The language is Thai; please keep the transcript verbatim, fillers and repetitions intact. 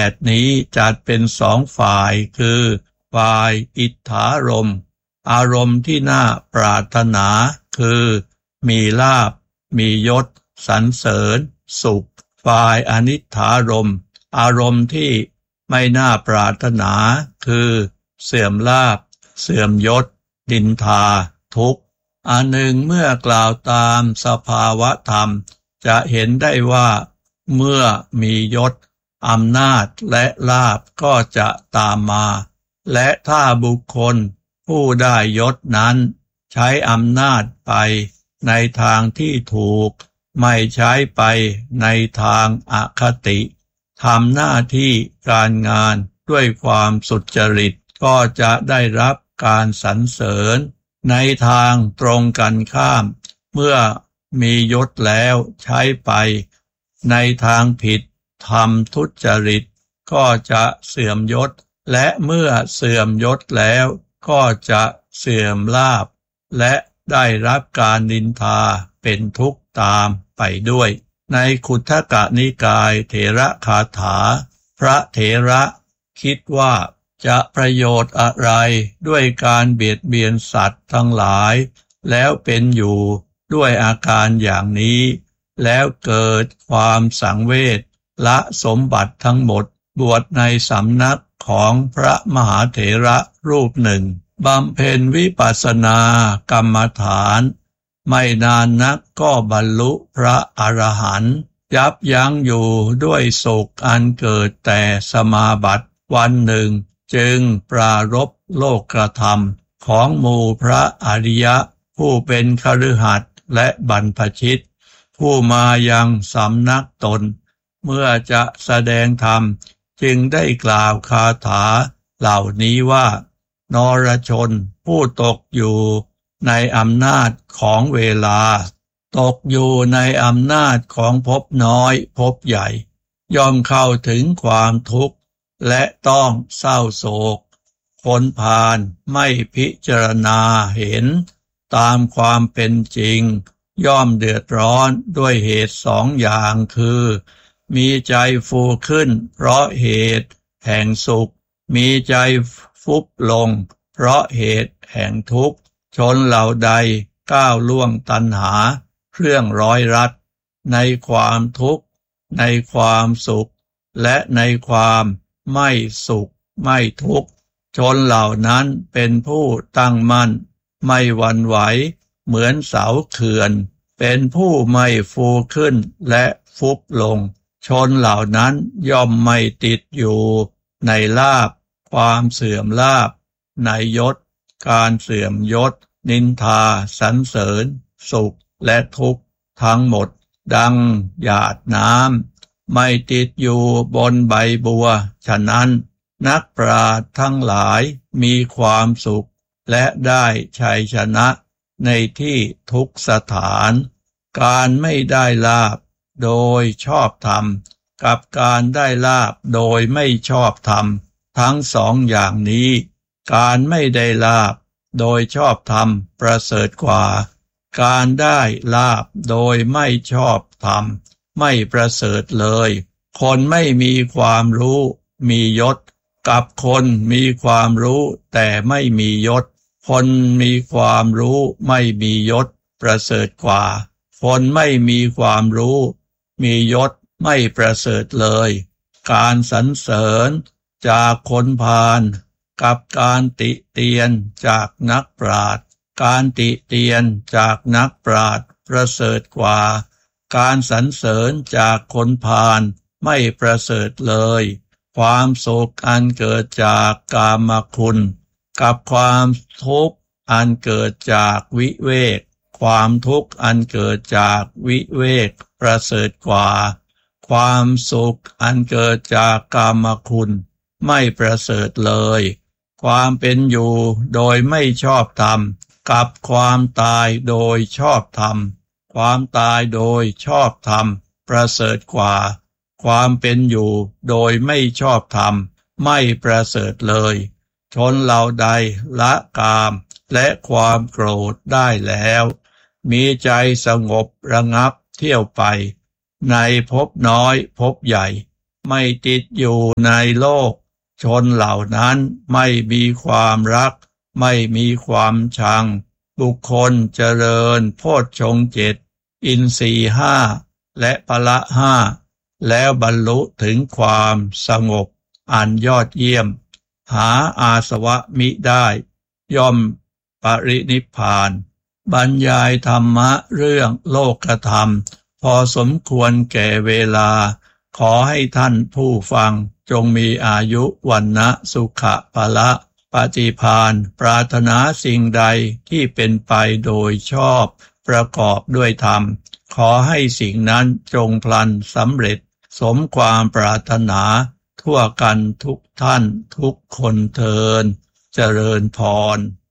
ดนี้จัดเป็นสองฝ่ายคือฝ่ายอิทธารมณ์อารมณ์ที่น่าปรารถนาคือมีลาภมียศสรรเสริญสุขฝ่ายอนิทธารมณ์อารมณ์ที่ไม่น่าปรารถนาคือเสื่อมลาภเสื่อมยศดินทาทุกข์อันหนึ่งเมื่อกล่าวตามสภาวะธรรมจะเห็นได้ว่าเมื่อมียศอำนาจและลาภก็จะตามมาและถ้าบุคคลผู้ได้ยศนั้นใช้อำนาจไปในทางที่ถูกไม่ใช้ไปในทางอคติทำหน้าที่การงานด้วยความสุจริตก็จะได้รับการสรรเสริญในทางตรงกันข้ามเมื่อมียศแล้วใช้ไปในทางผิดทำทุจริตก็จะเสื่อมยศและเมื่อเสื่อมยศแล้วก็จะเสื่อมลาภและได้รับการนินทาเป็นทุกข์ตามไปด้วยในขุททกนิกายเถระคาถาพระเถระคิดว่าจะประโยชน์อะไรด้วยการเบียดเบียนสัตว์ทั้งหลายแล้วเป็นอยู่ด้วยอาการอย่างนี้แล้วเกิดความสังเวชละสมบัติทั้งหมดบวชในสำนักของพระมหาเถระรูปหนึ่งบำเพ็ญวิปัสสนากรรมฐานไม่นานนักก็บรรลุพระอรหันต์ยับยั้งอยู่ด้วยสุขอันเกิดแต่สมาบัติวันหนึ่งจึงปรารภโลกธรรมของหมู่พระอริยะผู้เป็นคฤหัสถ์และบรรพชิตผู้มายังสำนักตนเมื่อจะแสดงธรรมจึงได้กล่าวคาถาเหล่านี้ว่านรชนผู้ตกอยู่ในอำนาจของเวลาตกอยู่ในอำนาจของภพน้อยภพใหญ่ย่อมเข้าถึงความทุกข์และต้องเศร้าโศกคนพาลไม่พิจารณาเห็นตามความเป็นจริงย่อมเดือดร้อนด้วยเหตุสองอย่างคือมีใจฟูขึ้นเพราะเหตุแห่งสุขมีใจฟุบลงเพราะเหตุแห่งทุกข์ชนเหล่าใดก้าวล่วงตัณหาเครื่องร้อยรัดในความทุกข์ในความสุขและในความไม่สุขไม่ทุกข์ชนเหล่านั้นเป็นผู้ตั้งมั่นไม่หวั่นไหวเหมือนเสาเขื่อนเป็นผู้ไม่ฟูขึ้นและฟุบลงชนเหล่านั้นย่อมไม่ติดอยู่ในลาภความเสื่อมลาภในยศการเสื่อมยศนินทาสรรเสริญสุขและทุกข์ทั้งหมดดังหยาดน้ำไม่ติดอยู่บนใบบัวฉะนั้นนักปราชญ์ทั้งหลายมีความสุขและได้ชัยชนะในที่ทุกสถานการไม่ได้ลาภโดยชอบธรรมกับการได้ลาภโดยไม่ชอบธรรมทั้งสองอย่างนี้การไม่ได้ลาภโดยชอบธรรมประเสริฐกว่าการได้ลาภโดยไม่ชอบธรรมไม่ประเสริฐเลยคนไม่มีความรู้มียศกับคนมีความรู้แต่ไม่มียศคนมีความรู้ไม่มียศประเสริฐกว่าคนไม่มีความรู้มียศไม่ประเสริฐเลยการสรรเสริญจากคนพาลกับการติเตียนจากนักปราชญ์การติเตียนจากนักปราชญ์ประเสริฐกว่าการสรรเสริญจากคนพาลไม่ประเสริฐเลยความสุขอันเกิดจากกามคุณกับความทุกข์อันเกิดจากวิเวกความทุกข์อันเกิดจากวิเวกประเสริฐกว่าความสุขอันเกิดจากกามคุณไม่ประเสริฐเลยความเป็นอยู่โดยไม่ชอบธรรมกับความตายโดยชอบธรรมความตายโดยชอบธรรมประเสริฐกว่าความเป็นอยู่โดยไม่ชอบธรรมไม่ประเสริฐเลยชนเหล่าใดละกามและความโกรธได้แล้วมีใจสงบระงับเที่ยวไปในภพน้อยภพใหญ่ไม่ติดอยู่ในโลกชนเหล่านั้นไม่มีความรักไม่มีความชังบุคคลเจริญโพชฌงค์เจ็ดอินทรีย์ห้าและพละห้าแล้วบรรลุถึงความสงบอันยอดเยี่ยมหาอาสวะมิได้ย่อมปรินิพพานบรรยายธรรมะเรื่องโลกธรรมพอสมควรแก่เวลาขอให้ท่านผู้ฟังจงมีอายุวันนะสุขะภละปฏิภาณปรารถนาสิ่งใดที่เป็นไปโดยชอบประกอบด้วยธรรมขอให้สิ่งนั้นจงพลันสำเร็จสมความปรารถนาทั่วกันทุกท่านทุกคนเทอญเจริญพร